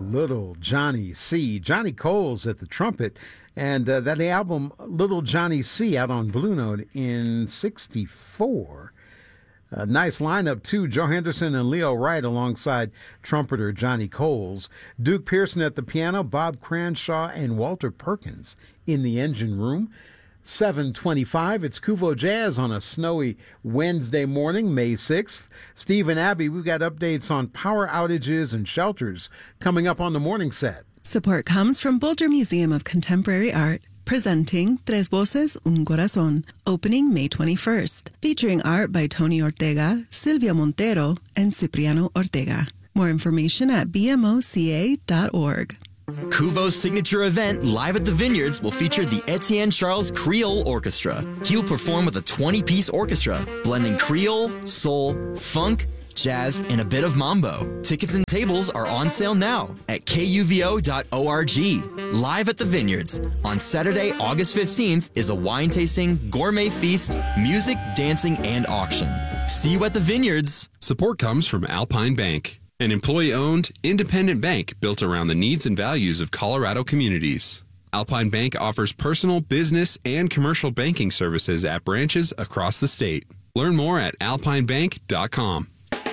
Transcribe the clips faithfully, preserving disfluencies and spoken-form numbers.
Little Johnny C. Johnny Coles at the trumpet. And uh, that album, Little Johnny C., out on Blue Note in sixty-four. A nice lineup, too. Joe Henderson and Leo Wright alongside trumpeter Johnny Coles. Duke Pearson at the piano, Bob Cranshaw and Walter Perkins in the engine room. seven twenty-five, it's Kuvo Jazz on a snowy Wednesday morning, May sixth. Steve and Abby, we've got updates on power outages and shelters coming up on the morning set. Support comes from Boulder Museum of Contemporary Art, presenting Tres Voces, Un Corazón, opening May twenty-first, featuring art by Tony Ortega, Silvia Montero, and Cipriano Ortega. More information at b m o c a dot org. Kuvo's signature event, Live at the Vineyards, will feature the Etienne Charles Creole Orchestra. He'll perform with a twenty-piece orchestra, blending Creole, soul, funk, jazz, and a bit of mambo. Tickets and tables are on sale now at k u v o dot org. Live at the Vineyards on Saturday, August fifteenth is a wine tasting, gourmet feast, music, dancing, and auction. See you at the Vineyards. Support comes from Alpine Bank, an employee-owned, independent bank built around the needs and values of Colorado communities. Alpine Bank offers personal, business, and commercial banking services at branches across the state. Learn more at alpine bank dot com.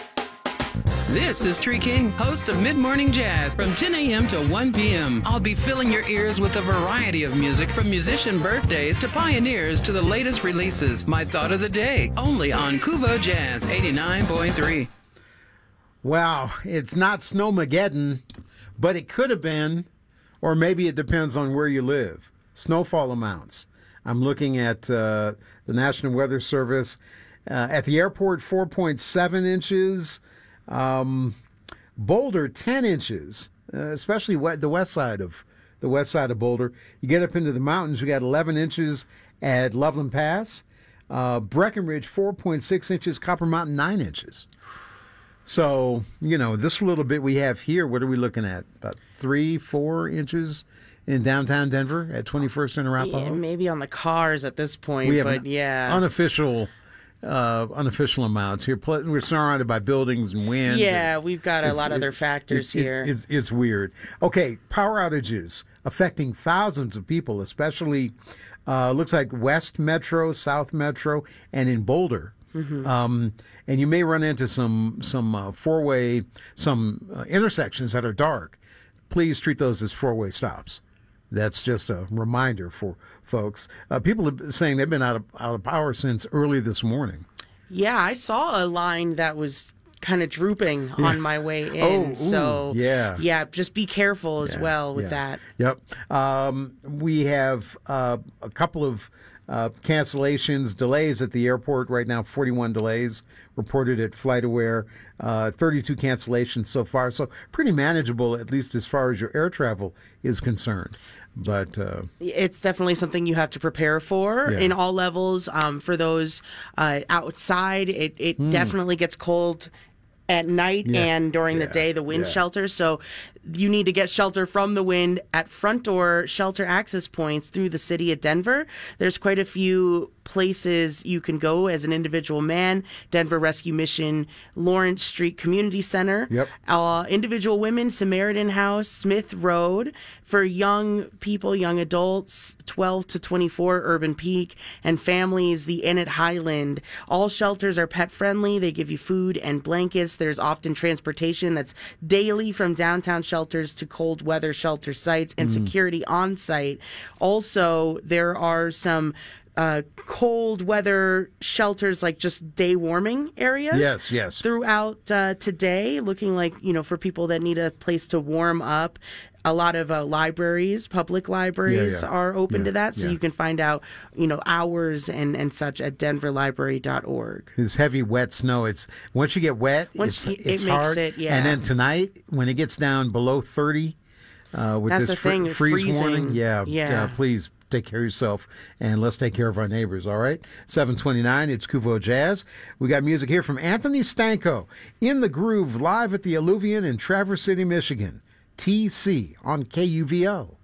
This is Tree King, host of Mid Morning Jazz from ten a.m. to one p.m. I'll be filling your ears with a variety of music from musician birthdays to pioneers to the latest releases. My thought of the day, only on Kuvo Jazz eighty-nine point three. Wow, it's not Snowmageddon, but it could have been, or maybe it depends on where you live. Snowfall amounts. I'm looking at uh, the National Weather Service. Uh, at the airport, four point seven inches. Um, Boulder, ten inches, uh, especially wet, the west side of the west side of Boulder. You get up into the mountains, we got eleven inches at Loveland Pass. Uh, Breckenridge, four point six inches. Copper Mountain, nine inches. So, you know, this little bit we have here, what are we looking at? About three, four inches in downtown Denver at twenty-first and Arapahoe? Yeah, maybe on the cars at this point, we have but yeah. Unofficial... Uh, unofficial amounts here. We're surrounded by buildings and wind. Yeah, and we've got a lot of other factors it's, here. It, it's, it's weird. Okay, power outages affecting thousands of people, especially, uh, looks like West Metro, South Metro, and in Boulder. Mm-hmm. Um, and you may run into some, some uh, four-way, some uh, intersections that are dark. Please treat those as four-way stops. That's just a reminder for folks. Uh, people are saying they've been out of out of power since early this morning. Yeah, I saw a line that was kind of drooping yeah. on my way in. Oh, ooh, so yeah, yeah, just be careful as yeah, well with yeah. that. Yep. Um, we have uh, a couple of uh, cancellations, delays at the airport right now. forty-one delays reported at FlightAware. Uh, thirty-two cancellations so far. So pretty manageable, at least as far as your air travel is concerned. But uh, it's definitely something you have to prepare for yeah. in all levels. Um, for those uh, outside, it, it mm. definitely gets cold at night yeah. and during yeah. the day, the wind yeah. shelter. So you need to get shelter from the wind at front door shelter access points through the city of Denver. There's quite a few places you can go as an individual man. Denver Rescue Mission, Lawrence Street Community Center, yep. uh, individual women, Samaritan House, Smith Road. For young people, young adults, twelve to twenty-four, Urban Peak, and families, the Inn at Highland. All shelters are pet friendly. They give you food and blankets. There's often transportation that's daily from downtown shelters to cold weather shelter sites and mm. security on site. Also, there are some Uh, cold weather shelters, like just day warming areas. Yes, yes. Throughout uh, today, looking like, you know, for people that need a place to warm up. A lot of uh, libraries, public libraries yeah, yeah. are open yeah, to that. So yeah. you can find out, you know, hours and, and such at denver library dot org. This heavy, wet snow, it's once you get wet, once it's, it, it's it hard. Makes it, yeah. And then tonight, when it gets down below thirty, uh, with That's this the thing, fr- freeze freezing. warning, yeah, Yeah. Uh, please take care of yourself, and let's take care of our neighbors, all right? seven twenty-nine, it's Kuvo Jazz. We got music here from Anthony Stanko, In the Groove, live at the Alluvion in Traverse City, Michigan. T C on K U V O.